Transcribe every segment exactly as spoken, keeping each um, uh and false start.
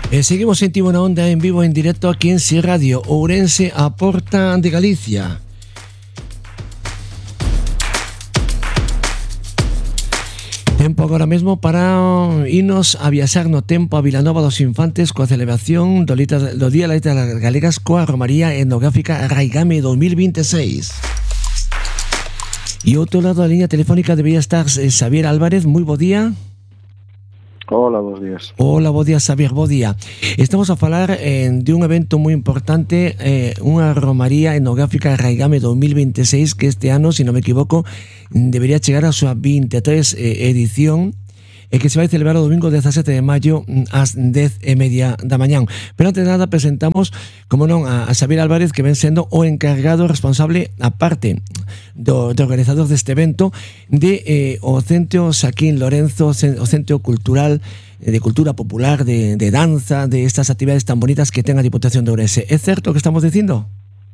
E seguimos en Tibo na Onda en vivo en directo aquí en Si Radio Ourense, a porta de Galicia. Tempo agora mesmo para irnos a viaxar no tempo a Vilanova dos Infantes coa celebración do, lita, do Día das Letras Galegas coa Romaría Etnográfica Raigame dos mil veintiséis. E outro lado da liña telefónica debería estar Xavier Álvarez. Moi bo día. Hola, bons días. Hola, bo día, Xavier, bo día. Estamos a falar eh, de un evento moi importante, eh, unha Romaría Etnográfica Raigame dos mil veintiséis, que este ano, se non me equivoco, debería chegar a súa vinte e tres eh, edición, e que se vai celebrar o domingo dezasete de maio ás dez e media da mañán. Pero antes de nada presentamos, como non, a, a Xavier Álvarez, que ven sendo o encargado responsable, a parte do, do organizador deste evento, de eh, o Centro Xaquín Lorenzo, o Centro Cultural de Cultura Popular, de, de danza, de estas actividades tan bonitas que ten a Diputación de Ourense. É certo o que estamos dicindo?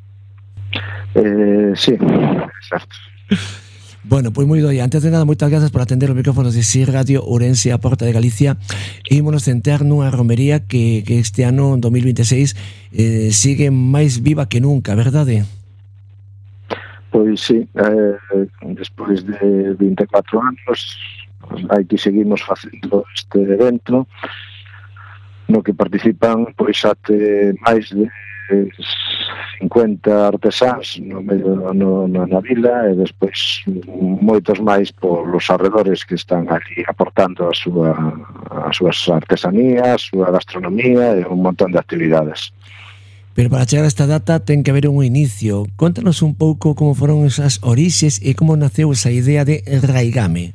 Eh, sí, é certo. Bueno, pois moi doi. Antes de nada, moitas grazas por atender os micrófonos de Si Radio Ourense, a porta de Galicia. E ímonos centrar nunha romería que, que este ano, dos mil veintiséis, eh, sigue máis viva que nunca, verdade? Pois sí, eh, despois de vinte e catro anos, hai que seguimos facendo este evento, no que participan pois até máis de cincuenta artesáns no medio no, no, na vila, e despois moitos máis polos arredores que están ali aportando a súa, as súas artesanías, a súa gastronomía e un montón de actividades. Pero para chegar a esta data ten que haber un inicio. Contanos un pouco como foron esas orixes e como naceu esa idea de Raigame.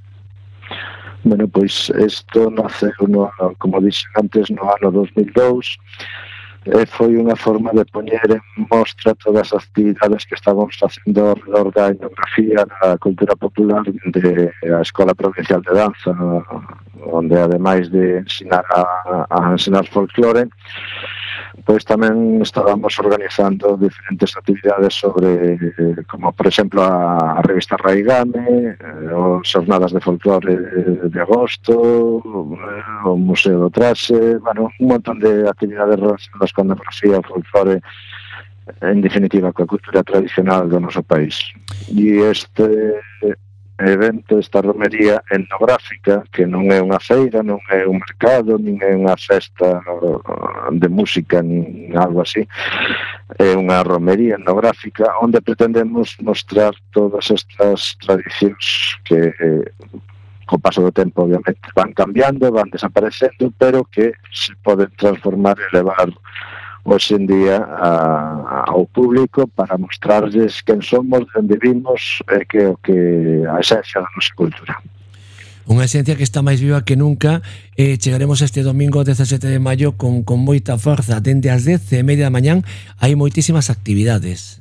Bueno, pois isto naceu, no, como dixen antes, no ano dos mil dous. E foi unha forma de poñer en mostra todas as actividades que estábamos facendo ao redor da etnografía, da cultura popular de a Escola Provincial de Danza, onde ademais de ensinar a, a ensinar folclore, pois tamén estábamos organizando diferentes actividades sobre, como por exemplo a, a revista Raigame, os xornadas de folclore de agosto, o Museo do Traxe, bueno, un montón de actividades relacionadas con a etnografía, o folclore, en definitiva, coa cultura tradicional do noso país. E este evento, esta romería etnográfica, que non é unha feira, non é un mercado, nin é unha festa de música, nin algo así, é unha romería etnográfica onde pretendemos mostrar todas estas tradicións que eh, co paso do tempo obviamente van cambiando, van desaparecendo, pero que se poden transformar e levar hoxe en día a, ao público para mostrarles quen somos, onde vivimos e que o que a esencia da nosa cultura. Unha esencia que está máis viva que nunca. eh, Chegaremos este domingo dezasete de maio con, con moita forza. Dende as dez e media da mañán hai moitísimas actividades.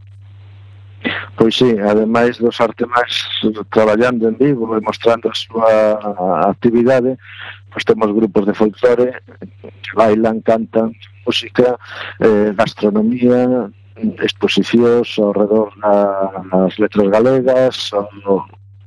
Pois sí, ademais dos artemais traballando en vivo e mostrando a súa actividade, pois temos grupos de folclore que bailan, cantan, música, eh, gastronomía, exposicións ao redor das letras galegas, ao,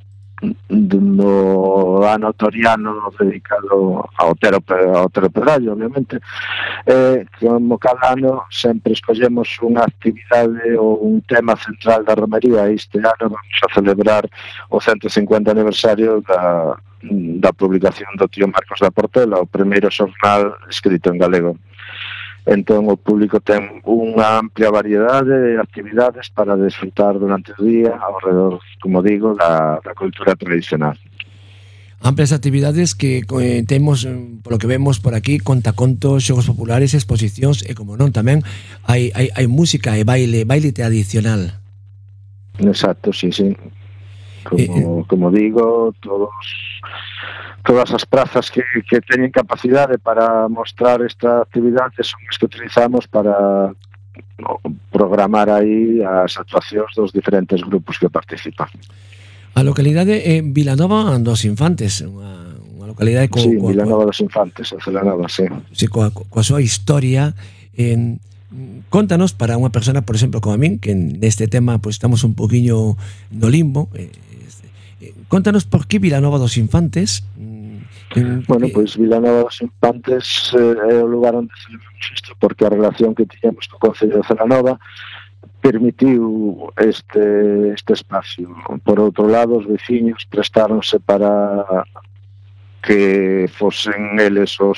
no ano toriano dedicado ao Otero Pedrallo, obviamente. Eh, como cada ano sempre escollemos unha actividade ou un tema central da romería. Este ano vamos a celebrar o ciento cincuenta aniversario da, da publicación do tío Marcos da Portela, o primeiro xornal escrito en galego. Entón o público ten unha amplia variedade de actividades para desfrutar durante o día ao redor, como digo, da, da cultura tradicional. Amplias actividades que eh, temos, polo que vemos por aquí, contacontos, xogos populares, exposicións e, como non, tamén hai, hai, hai música e baile, baile tradicional. Exacto, sí, sí. Como, eh, como digo, todos... todas as prazas que, que teñen capacidade para mostrar esta actividade son as que utilizamos para programar aí as actuacións dos diferentes grupos que participan. A localidade é Vilanova dos Infantes, unha, unha localidade co, sí, coa, Vilanova dos Infantes, en Celanova, sí. Sí, coa, coa súa historia. En, contanos, para unha persona, por exemplo, como a min, que neste tema pues, estamos un poquinho no limbo, eh, eh, contanos por que Vilanova dos Infantes, Bueno, pois Vilanova dos Infantes eh, é o lugar onde celebramos isto, porque a relación que tiñamos co Concello de Celanova permitiu este, este espacio. Por outro lado, os veciños prestáronse para que fosen eles os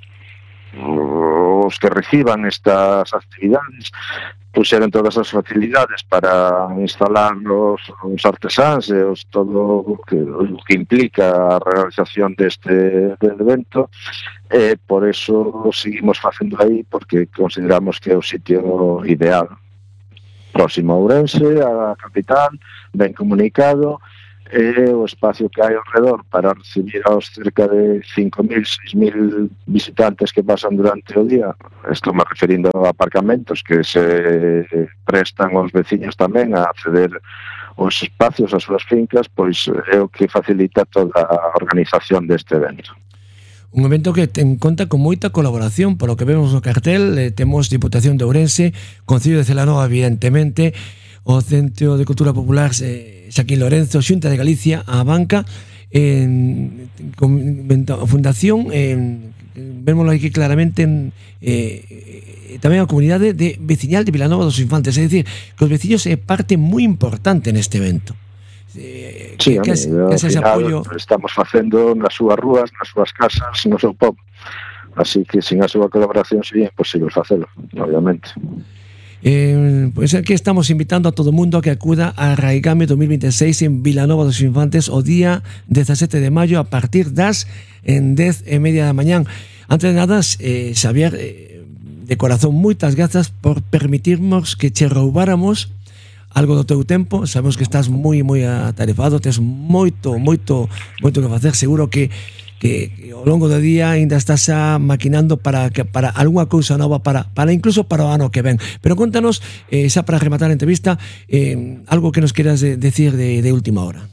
os que reciban estas actividades, puxeron todas as facilidades para instalar os, os artesáns e os, todo o que, o que implica a realización deste, deste evento, e por eso seguimos facendo aí, porque consideramos que é o sitio ideal, próximo a Ourense, a capital, ben comunicado, e o espacio que hai ao redor para recibir aos cerca de cinco mil, seis mil visitantes que pasan durante o día. Estou me referindo a aparcamentos que se prestan aos veciños tamén a acceder aos espacios, ás súas fincas, pois é o que facilita toda a organización deste evento. Un evento que ten conta con moita colaboración, polo que vemos no cartel, eh, temos Diputación de Ourense, Concello de Celanova, evidentemente, o Centro de Cultura Popular eh, Xaquín Lorenzo, Xunta de Galicia, a Banca, en, a Fundación, en, vémoslo aquí claramente, en, eh, tamén a comunidade de veciñal de Vilanova dos Infantes, é dicir, que os veciños é parte moi importante neste evento. Eh, sí, que, que, que ese apoio estamos facendo nas súas rúas, nas súas casas, no seu povo. Así que sin a súa colaboración sería imposible facelo, obviamente. Eh, pois pues aquí estamos invitando a todo o mundo a que acuda a Raigame dos mil veintiséis en Vilanova dos Infantes o día dezasete de maio a partir das en dez e media da mañán. Antes de nada, eh, Xavier, eh, de corazón, moitas grazas por permitirnos que che roubáramos algo do teu tempo. Sabemos que estás moi moi atarefado, tes moito, moito, moito que facer. Seguro que que, que ao longo do día ainda estás a maquinando para que para algunha cousa nova para para incluso para o ano que ven. Pero contanos, eh, xa para rematar a entrevista, eh, algo que nos queras de, decir de, de última hora.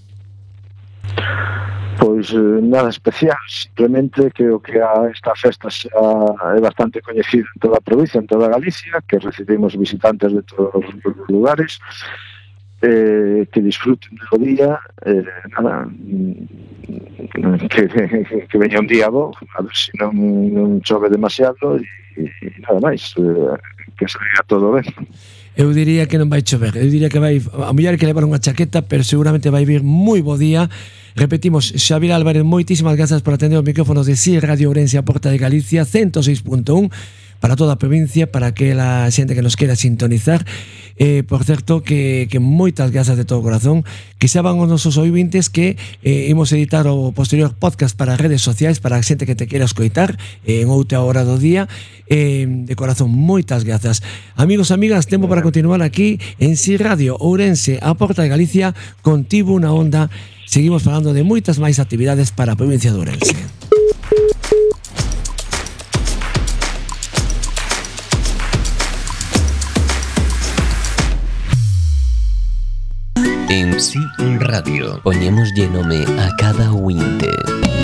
Pois eh, nada especial, simplemente que o que a esta festa xa é bastante coñecida en toda a provincia, en toda Galicia, que recibimos visitantes de todos os lugares, eh, que disfruten do día, eh, nada, que, que, que veña un día bo, a ver se non, non chove demasiado, e, e nada máis, eh, que salga todo ben. Eu diría que non vai chover, eu diría que vai, a mellor que levar unha chaqueta, pero seguramente vai vir moi bo día. Repetimos, Xavier Álvarez, moitísimas grazas por atender os micrófonos de Si Radio Ourense a Porta de Galicia cento seis punto un para toda a provincia, para que a xente que nos quera sintonizar. Eh, por certo, que, que moitas grazas de todo o corazón, que xa van os nosos ouvintes que eh, imos editar o posterior podcast para as redes sociais, para a xente que te quera escoitar eh, en outra hora do día. Eh, de corazón, moitas grazas. Amigos, amigas, tempo para continuar aquí en Si Radio Ourense a Porta de Galicia, contigo unha onda. Seguimos falando de moitas máis actividades para a provincia de Ourense. En Si Radio poñémoslle nome a cada ointe.